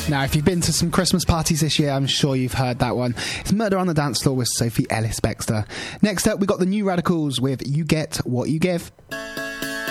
Now, if you've been to some Christmas parties this year, I'm sure you've heard that one. It's Murder on the Dance Floor with Sophie Ellis-Bextor. Next up, we got the New Radicals with You Get What You Give.